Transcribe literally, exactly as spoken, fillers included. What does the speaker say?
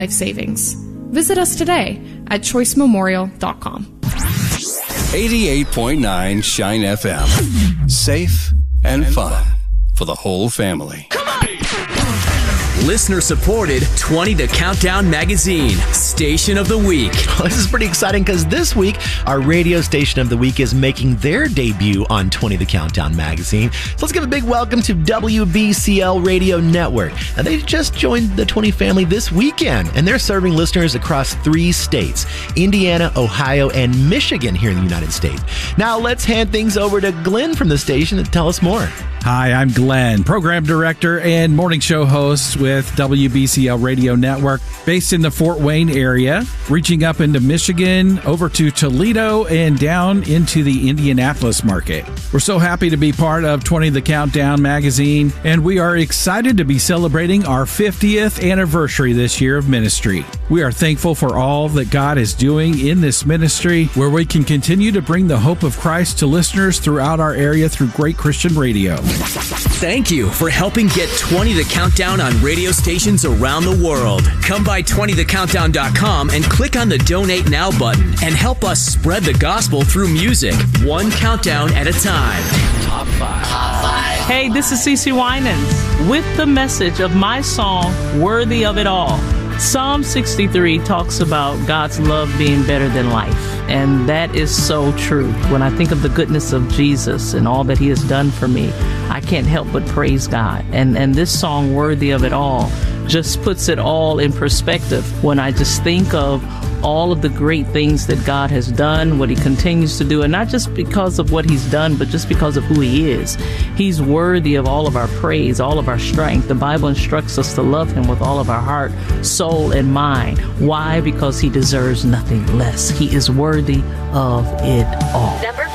life savings. Visit us today at choice memorial dot com. eighty-eight point nine Shine F M. Safe and fun for the whole family. Come on! Listener supported twenty The Countdown Magazine, Station of the Week. Well, this is pretty exciting because this week, our radio station of the week is making their debut on twenty The Countdown Magazine. So let's give a big welcome to W B C L Radio Network. Now, they just joined the twenty family this weekend, and they're serving listeners across three states, Indiana, Ohio, and Michigan here in the United States. Now, let's hand things over to Glenn from the station to tell us more. Hi, I'm Glenn, program director and morning show host with W B C L Radio Network, based in the Fort Wayne area, reaching up into Michigan, over to Toledo, and down into the Indianapolis market. We're so happy to be part of twenty The Countdown Magazine, and we are excited to be celebrating our fiftieth anniversary this year of ministry. We are thankful for all that God is doing in this ministry, where we can continue to bring the hope of Christ to listeners throughout our area through great Christian radio. Thank you for helping get twenty The Countdown on radio stations around the world. Come by twenty the countdown dot com and click on the Donate Now button and help us spread the gospel through music, one countdown at a time. Top five. Top five. Hey, this is Cece Winans with the message of my song, Worthy of It All. Psalm sixty-three talks about God's love being better than life, and that is so true. When I think of the goodness of Jesus and all that he has done for me, I can't help but praise God. And and this song, Worthy of It All, just puts it all in perspective when I just think of all of the great things that God has done, what he continues to do, and not just because of what he's done, but just because of who he is. He's worthy of all of our praise, all of our strength. The Bible instructs us to love him with all of our heart, soul, and mind. Why? Because he deserves nothing less. He is worthy of it all. Number